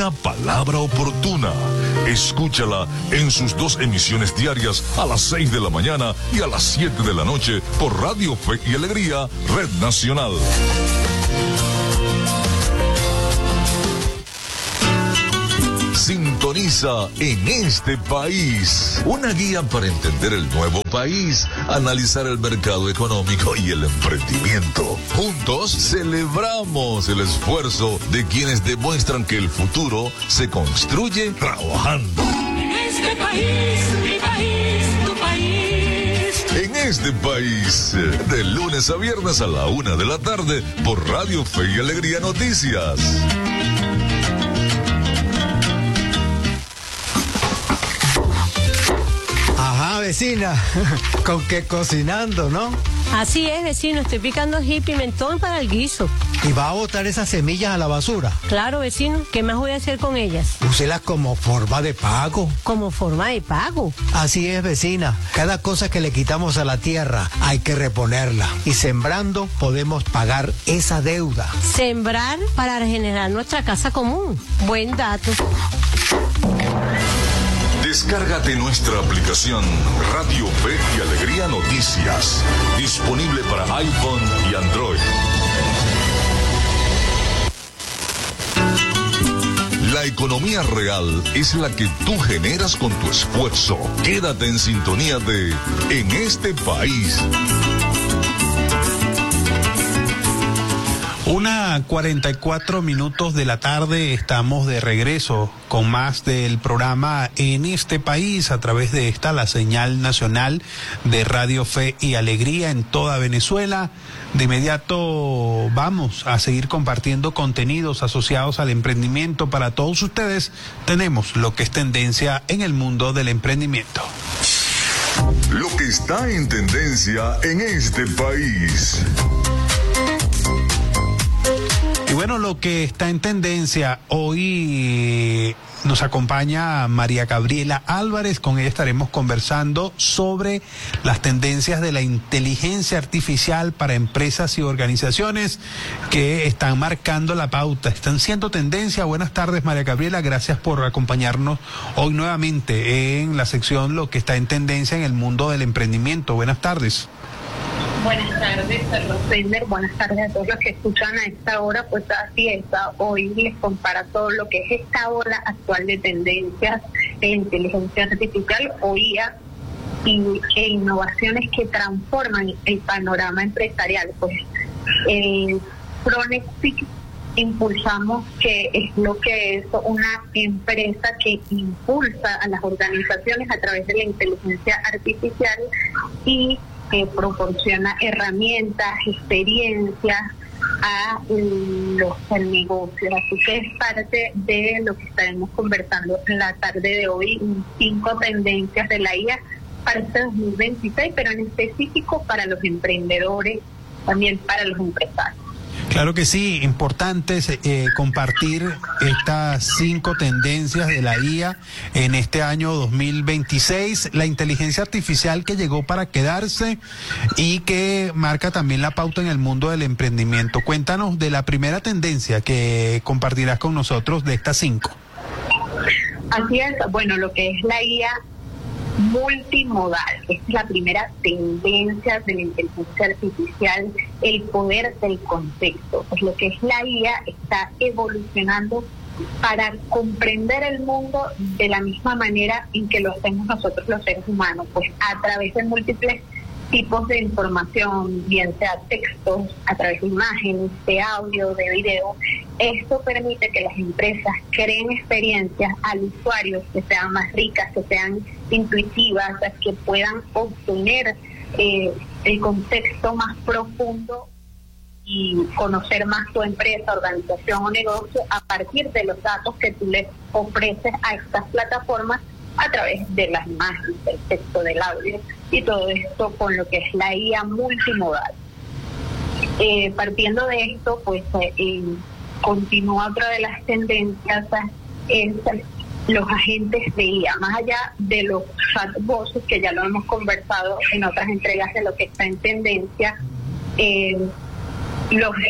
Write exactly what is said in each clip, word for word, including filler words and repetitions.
Una palabra oportuna. Escúchala en sus dos emisiones diarias a las seis de la mañana y a las siete de la noche por Radio Fe y Alegría, Red Nacional. Sintoniza En Este País, una guía para entender el nuevo país, analizar el mercado económico y el emprendimiento. Juntos celebramos el esfuerzo de quienes demuestran que el futuro se construye trabajando. En este país, mi país, tu país. En Este País, de lunes a viernes a la una de la tarde por Radio Fe y Alegría Noticias. Ajá, vecina, con que cocinando, ¿no? Así es, vecino, estoy picando ají y pimentón para el guiso. ¿Y va a botar esas semillas a la basura? Claro, vecino, ¿qué más voy a hacer con ellas? Úselas como forma de pago. ¿Como forma de pago? Así es, vecina. Cada cosa que le quitamos a la tierra hay que reponerla. Y sembrando podemos pagar esa deuda. Sembrar para regenerar nuestra casa común. Buen dato. Descárgate nuestra aplicación Radio Fe y Alegría Noticias, disponible para iPhone y Android. La economía real es la que tú generas con tu esfuerzo. Quédate en sintonía de En Este País. Una cuarenta y cuatro minutos de la tarde, estamos de regreso con más del programa En Este País a través de esta, la señal nacional de Radio Fe y Alegría en toda Venezuela. De inmediato vamos a seguir compartiendo contenidos asociados al emprendimiento para todos ustedes. Tenemos lo que es tendencia en el mundo del emprendimiento. Lo que está en tendencia en este país. Y bueno, lo que está en tendencia hoy, nos acompaña María Gabriela Álvarez. Con ella estaremos conversando sobre las tendencias de la inteligencia artificial para empresas y organizaciones que están marcando la pauta, están siendo tendencia. Buenas tardes, María Gabriela, gracias por acompañarnos hoy nuevamente en la sección Lo que está en tendencia en el mundo del emprendimiento. Buenas tardes. Buenas tardes, Carlos Sender. Buenas tardes a todos los que escuchan a esta hora. Pues así es, hoy les comparto lo que es esta ola actual de tendencias de inteligencia artificial, O I A, y, e innovaciones que transforman el panorama empresarial. Pues el Pronexi impulsamos, que es lo que es una empresa que impulsa a las organizaciones a través de la inteligencia artificial y que proporciona herramientas, experiencias a los negocios. Así que es parte de lo que estaremos conversando en la tarde de hoy, cinco tendencias de la I A para este dos mil veintiséis, pero en específico para los emprendedores, también para los empresarios. Claro que sí, importante eh, compartir estas cinco tendencias de la I A en este año dos mil veintiséis, la inteligencia artificial que llegó para quedarse y que marca también la pauta en el mundo del emprendimiento. Cuéntanos de la primera tendencia que compartirás con nosotros de estas cinco. Así es, bueno, lo que es la I A multimodal, esta es la primera tendencia de la inteligencia artificial, el poder del contexto. Pues lo que es la I A está evolucionando para comprender el mundo de la misma manera en que lo hacemos nosotros los seres humanos, pues a través de múltiples tipos de información, bien sea textos, a través de imágenes, de audio, de video. Esto permite que las empresas creen experiencias al usuario que sean más ricas, que sean intuitivas, que puedan obtener eh, el contexto más profundo y conocer más tu empresa, organización o negocio a partir de los datos que tú les ofreces a estas plataformas a través de las imágenes, del texto, del audio y todo esto con lo que es la I A multimodal. Eh, partiendo de esto, pues eh, continúa otra de las tendencias, es los agentes de I A, más allá de los chatbots, que ya lo hemos conversado en otras entregas de lo que está en tendencia. eh, los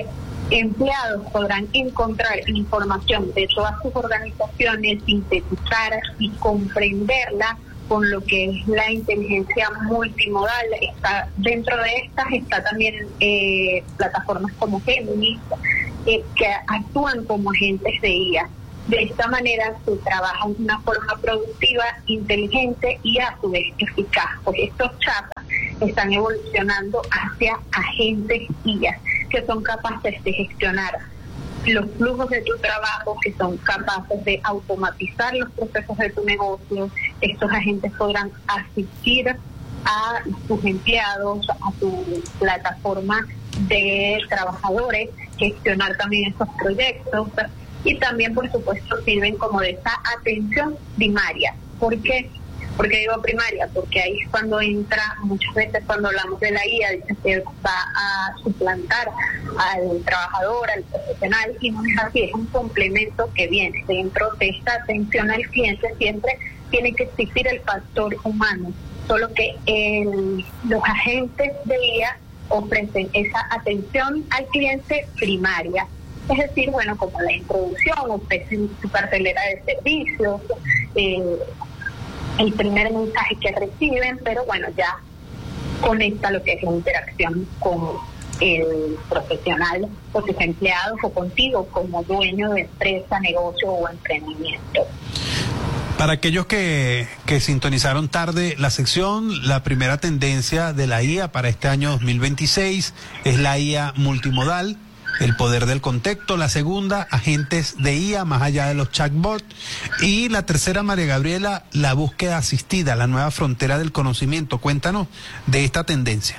empleados podrán encontrar información de todas sus organizaciones, sintetizar y comprenderla con lo que es la inteligencia multimodal. Está dentro de estas está también eh, plataformas como Gemini, eh, que actúan como agentes de I A. De esta manera se trabaja de una forma productiva, inteligente y a su vez eficaz. Pues estos chats están evolucionando hacia agentes I A, que son capaces de gestionar los flujos de tu trabajo, que son capaces de automatizar los procesos de tu negocio. Estos agentes podrán asistir a tus empleados, a tu plataforma de trabajadores, gestionar también esos proyectos, y también, por supuesto, sirven como de esa atención primaria. ¿Por qué? ¿Por qué digo primaria? Porque ahí es cuando entra, muchas veces cuando hablamos de la I A, dice que va a suplantar al trabajador, al profesional, y no es así, es un complemento que viene. Dentro de esta atención al cliente siempre tiene que existir el factor humano, solo que el, los agentes de I A ofrecen esa atención al cliente primaria. Es decir, bueno, como la introducción, ofrecen su cartelera de servicios, eh, el primer mensaje que reciben, pero bueno, ya conecta lo que es la interacción con el profesional o sus empleados o contigo como dueño de empresa, negocio o emprendimiento. Para aquellos que, que sintonizaron tarde la sección, la primera tendencia de la I A para este año dos mil veintiséis es la I A multimodal, el poder del contexto. La segunda, agentes de I A más allá de los chatbots. Y la tercera, María Gabriela, la búsqueda asistida, la nueva frontera del conocimiento. Cuéntanos de esta tendencia.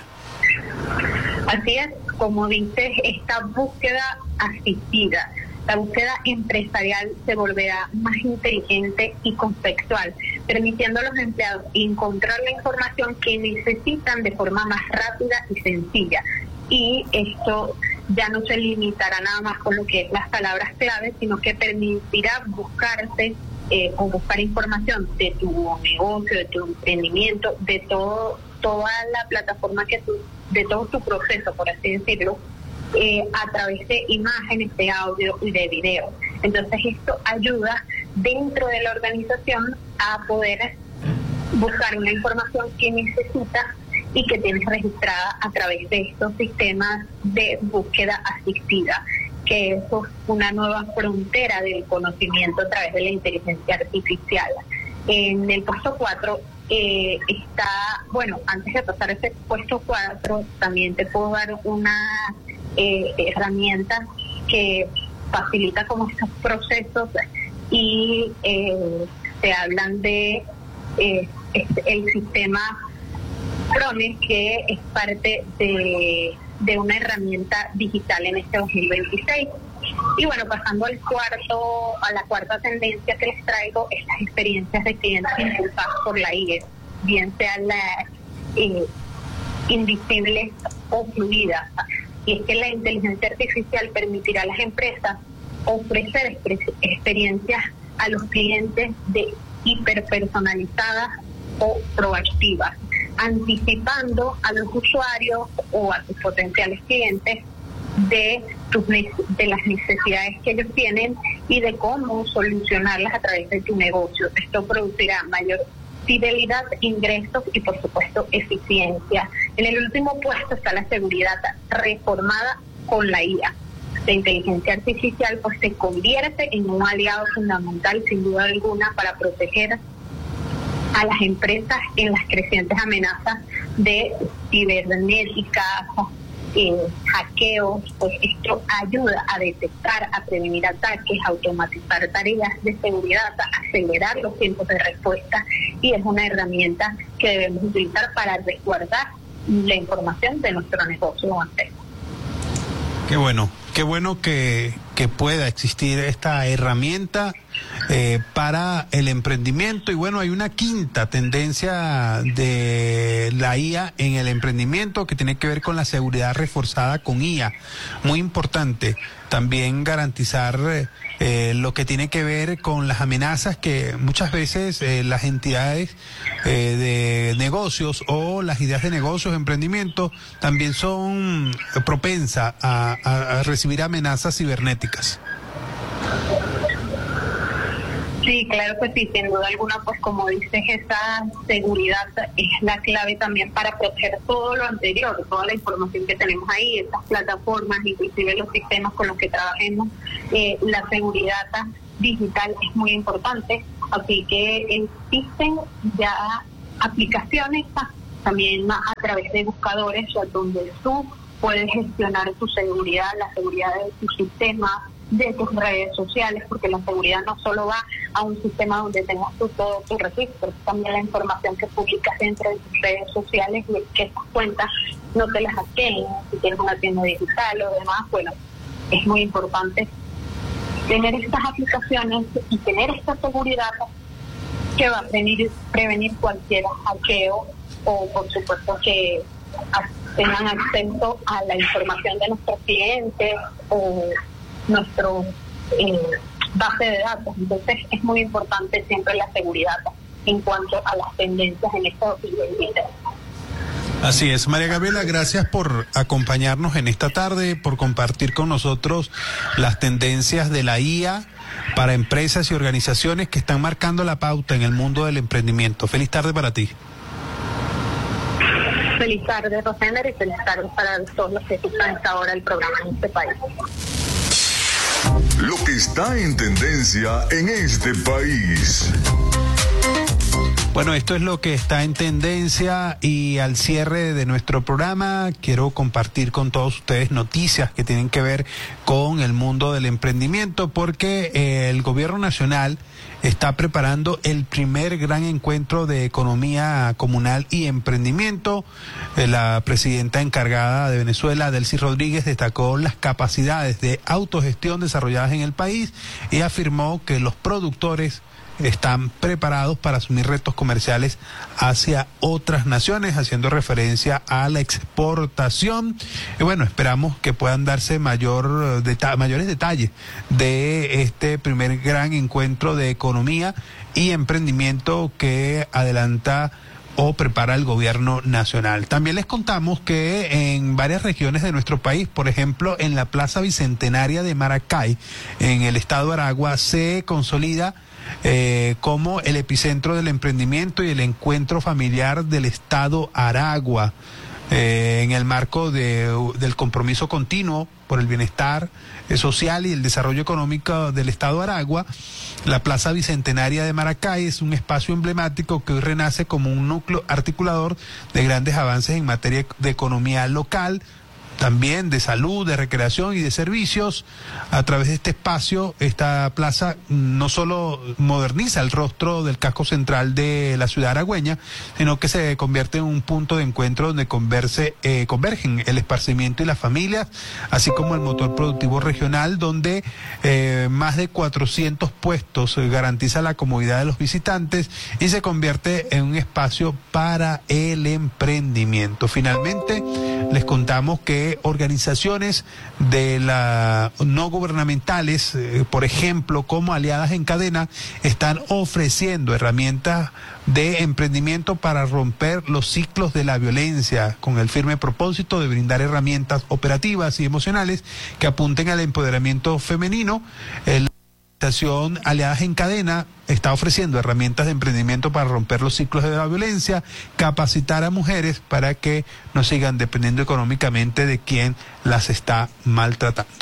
Así es, como dices, esta búsqueda asistida, la búsqueda empresarial se volverá más inteligente y contextual, permitiendo a los empleados encontrar la información que necesitan de forma más rápida y sencilla. Y esto ya no se limitará nada más con lo que es las palabras claves, sino que permitirá buscarte eh, o buscar información de tu negocio, de tu emprendimiento, de todo toda la plataforma que tú, de todo tu proceso, por así decirlo, eh, a través de imágenes, de audio y de video. Entonces esto ayuda dentro de la organización a poder buscar una información que necesitas y que tienes registrada a través de estos sistemas de búsqueda asistida, que es una nueva frontera del conocimiento a través de la inteligencia artificial. En el puesto cuatro eh, está, bueno, antes de pasar a ese puesto cuatro, también te puedo dar una eh, herramienta que facilita como estos procesos y eh, te hablan de eh, el sistema Prones, que es parte de, de una herramienta digital en este dos mil veintiséis. Y bueno, pasando al cuarto, a la cuarta tendencia que les traigo, es las experiencias de clientes impulsadas por la I A, bien sean las eh, invisibles o fluidas. Y es que la inteligencia artificial permitirá a las empresas ofrecer experiencias a los clientes de hiperpersonalizadas o proactivas, anticipando a los usuarios o a sus potenciales clientes de, tus, de las necesidades que ellos tienen y de cómo solucionarlas a través de tu negocio. Esto producirá mayor fidelidad, ingresos y, por supuesto, eficiencia. En el último puesto está la seguridad reformada con la I A. La inteligencia artificial pues se convierte en un aliado fundamental, sin duda alguna, para proteger a las empresas en las crecientes amenazas de cibernética, eh, hackeos. Pues esto ayuda a detectar, a prevenir ataques, a automatizar tareas de seguridad, a acelerar los tiempos de respuesta, y es una herramienta que debemos utilizar para resguardar la información de nuestro negocio o empresa. Qué bueno, qué bueno que, que pueda existir esta herramienta eh, para el emprendimiento. Y bueno, hay una quinta tendencia de la I A en el emprendimiento que tiene que ver con la seguridad reforzada con I A. Muy importante también garantizar eh, lo que tiene que ver con las amenazas que muchas veces eh, las entidades eh, de negocios o las ideas de negocios, emprendimiento, también son propensas a, a, a recibir amenazas cibernéticas. Sí, claro que sí, sin duda alguna, pues como dices, esa seguridad es la clave también para proteger todo lo anterior, toda la información que tenemos ahí, estas plataformas, inclusive los sistemas con los que trabajemos. Eh, la seguridad digital es muy importante, así que existen ya aplicaciones también a través de buscadores donde tú puedes gestionar tu seguridad, la seguridad de tu sistema, de tus redes sociales, porque la seguridad no solo va a un sistema donde tengas tú todo tu registro, también la información que publicas dentro de tus redes sociales y que esas cuentas no te las hackeen, si tienes una tienda digital o demás. Bueno, es muy importante tener estas aplicaciones y tener esta seguridad que va a prevenir, prevenir cualquier hackeo o por supuesto que tengan acceso a la información de nuestros clientes o nuestro eh, base de datos. Entonces es muy importante siempre la seguridad en cuanto a las tendencias en estos dos mil veintitrés. Así es, María Gabriela, gracias por acompañarnos en esta tarde, por compartir con nosotros las tendencias de la I A para empresas y organizaciones que están marcando la pauta en el mundo del emprendimiento. Feliz tarde para ti. Feliz tarde, Rosener, y feliz tarde para todos los que escuchan hasta ahora el programa en este país. Lo que está en tendencia en este país. Bueno, esto es lo que está en tendencia y al cierre de nuestro programa quiero compartir con todos ustedes noticias que tienen que ver con el mundo del emprendimiento porque eh, el gobierno nacional está preparando el primer gran encuentro de economía comunal y emprendimiento. Eh, la presidenta encargada de Venezuela, Delcy Rodríguez, destacó las capacidades de autogestión desarrolladas en el país y afirmó que los productores están preparados para asumir retos comerciales hacia otras naciones, haciendo referencia a la exportación. Y bueno, esperamos que puedan darse mayor deta- mayores detalles de este primer gran encuentro de economía y emprendimiento que adelanta o prepara el gobierno nacional. También les contamos que en varias regiones de nuestro país, por ejemplo, en la Plaza Bicentenaria de Maracay, en el estado de Aragua, se consolida Eh, como el epicentro del emprendimiento y el encuentro familiar del estado Aragua, eh, en el marco de, del compromiso continuo por el bienestar eh, social y el desarrollo económico del estado Aragua. La Plaza Bicentenaria de Maracay es un espacio emblemático que hoy renace como un núcleo articulador de grandes avances en materia de economía local, también de salud, de recreación y de servicios. A través de este espacio, esta plaza no solo moderniza el rostro del casco central de la ciudad aragüeña, sino que se convierte en un punto de encuentro donde converse, eh, convergen el esparcimiento y las familias, así como el motor productivo regional, donde eh, más de cuatrocientos puestos eh, garantiza la comodidad de los visitantes y se convierte en un espacio para el emprendimiento. Finalmente, les contamos que organizaciones de la no gubernamentales, eh, por ejemplo, como Aliadas en Cadena, están ofreciendo herramientas de emprendimiento para romper los ciclos de la violencia, con el firme propósito de brindar herramientas operativas y emocionales que apunten al empoderamiento femenino. El La organización Aliadas en Cadena está ofreciendo herramientas de emprendimiento para romper los ciclos de la violencia, capacitar a mujeres para que no sigan dependiendo económicamente de quien las está maltratando.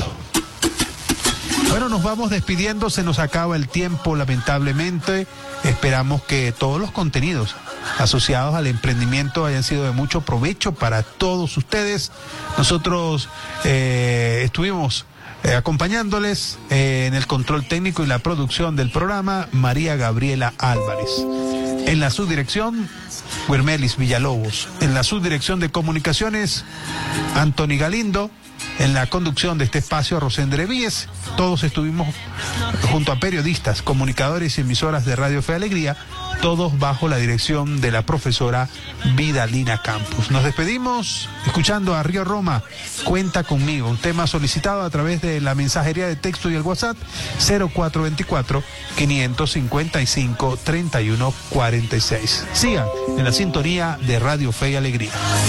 Bueno, nos vamos despidiendo, se nos acaba el tiempo lamentablemente. Esperamos que todos los contenidos asociados al emprendimiento hayan sido de mucho provecho para todos ustedes. Nosotros eh, estuvimos Eh, acompañándoles eh, en el control técnico y la producción del programa, María Gabriela Álvarez. En la subdirección, Guermelis Villalobos. En la subdirección de comunicaciones, Anthony Galindo. En la conducción de este espacio, Rosendre Víez. Todos estuvimos junto a periodistas, comunicadores y emisoras de Radio Fe y Alegría, todos bajo la dirección de la profesora Vidalina Campos. Nos despedimos escuchando a Río Roma, Cuenta conmigo, un tema solicitado a través de la mensajería de texto y el WhatsApp cero cuatro veinticuatro, quinientos cincuenta y cinco, treinta y uno cuarenta y seis. Sigan en la sintonía de Radio Fe y Alegría.